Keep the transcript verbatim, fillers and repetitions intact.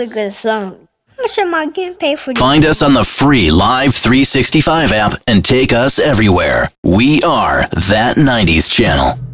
really good song. How much am I getting paid for this? Find us on the free Live three sixty-five app and take us everywhere. We are That nineties Channel.